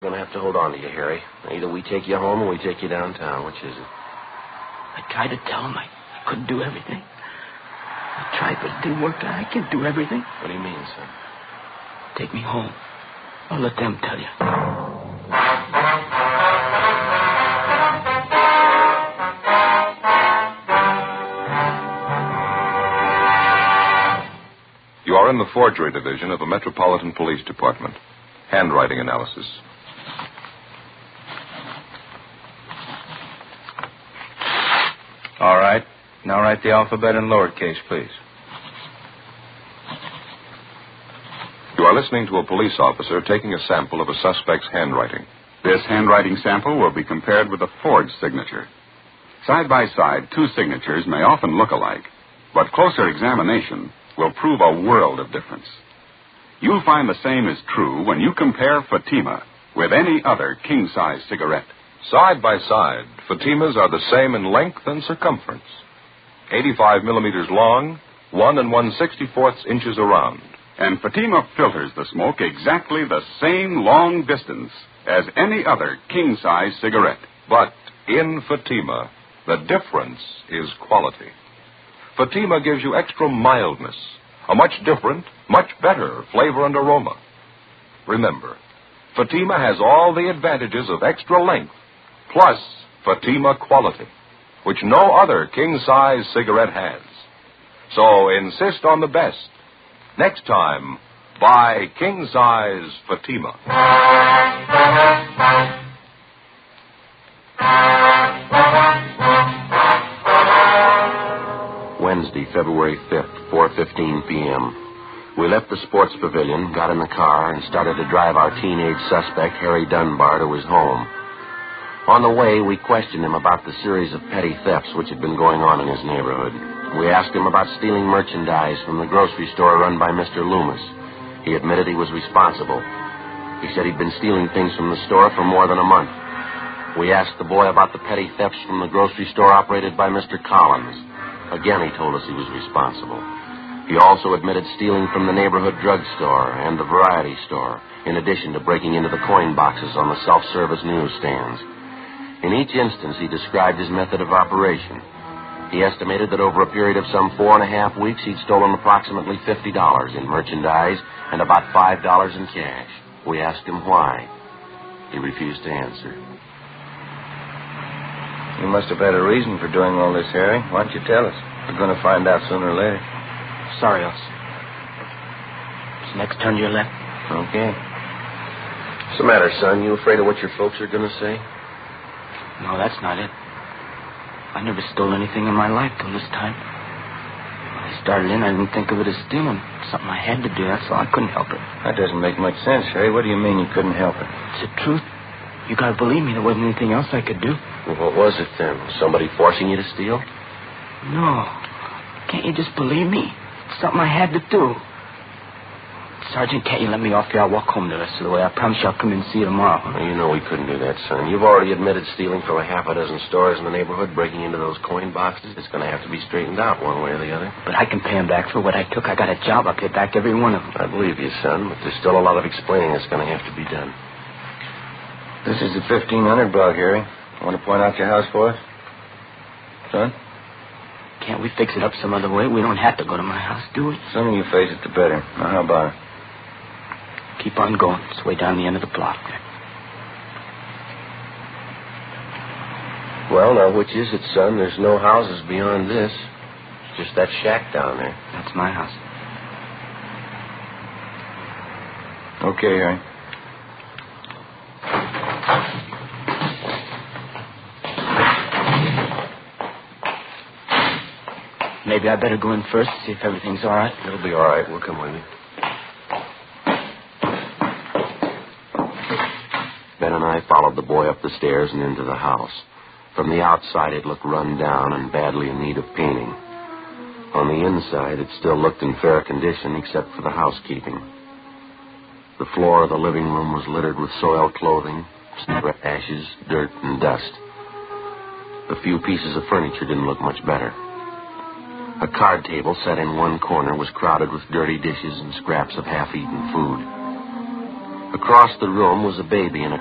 We're going to have to hold on to you, Harry. Either we take you home or we take you downtown. Which is it? I tried to tell him I couldn't do everything. I tried, but it didn't work. I can't do everything. What do you mean, son? Take me home. I'll let them tell you. You are in the forgery division of the Metropolitan Police Department. Handwriting analysis. All right. Now write the alphabet in lowercase, please. You are listening to a police officer taking a sample of a suspect's handwriting. This handwriting sample will be compared with a forged signature. Side by side, two signatures may often look alike, but closer examination will prove a world of difference. You'll find the same is true when you compare Fatima with any other king-size cigarette. Side by side, Fatimas are the same in length and circumference. 85 millimeters long, 1 1/64 inches around. And Fatima filters the smoke exactly the same long distance as any other king-size cigarette. But in Fatima, the difference is quality. Fatima gives you extra mildness, a much different, much better flavor and aroma. Remember, Fatima has all the advantages of extra length, plus Fatima quality, which no other king-size cigarette has. So insist on the best. Next time, buy king-size Fatima. Wednesday, February 5th, 4:15 p.m. We left the sports pavilion, got in the car, and started to drive our teenage suspect, Harry Dunbar, to his home. On the way, we questioned him about the series of petty thefts which had been going on in his neighborhood. We asked him about stealing merchandise from the grocery store run by Mr. Loomis. He admitted he was responsible. He said he'd been stealing things from the store for more than a month. We asked the boy about the petty thefts from the grocery store operated by Mr. Collins. Again, he told us he was responsible. He also admitted stealing from the neighborhood drugstore and the variety store, in addition to breaking into the coin boxes on the self-service newsstands. In each instance, he described his method of operation. He estimated that over a period of some 4.5 weeks, he'd stolen approximately $50 in merchandise and about $5 in cash. We asked him why. He refused to answer. You must have had a reason for doing all this, Harry. Why don't you tell us? We're going to find out sooner or later. Sorry, officer. Just next turn to your left. Okay. What's the matter, son? You afraid of what your folks are going to say? No, that's not it. I never stole anything in my life till this time. When I started in, I didn't think of it as stealing. Something I had to do, that's all. I couldn't help it. That doesn't make much sense, Harry. What do you mean you couldn't help it? It's the truth. You gotta believe me. There wasn't anything else I could do. Well, what was it then? Somebody forcing you to steal? No. Can't you just believe me? It's something I had to do. Sergeant, can't you let me off here? I'll walk home the rest of the way. I promise you I'll come in and see you tomorrow. Well, you know we couldn't do that, son. You've already admitted stealing from a half a dozen stores in the neighborhood, breaking into those coin boxes. It's going to have to be straightened out one way or the other. But I can pay him back for what I took. I got a job. I'll pay back every one of them. I believe you, son, but there's still a lot of explaining that's going to have to be done. This is the 1500 block, Harry. Want to point out your house for us? Son? Can't we fix it up some other way? We don't have to go to my house, do we? The sooner you face it, the better. Now, how about it? Keep on going. It's way down the end of the block there. Well, now, which is it, son? There's no houses beyond this. Just that shack down there. That's my house. Okay, Harry. Maybe I better go in first to see if everything's all right. It'll be all right. We'll come with you. Ben and I followed the boy up the stairs and into the house. From the outside, it looked run down and badly in need of painting. On the inside, it still looked in fair condition except for the housekeeping. The floor of the living room was littered with soiled clothing, cigarette ashes, dirt, and dust. The few pieces of furniture didn't look much better. A card table set in one corner was crowded with dirty dishes and scraps of half-eaten food. Across the room was a baby in a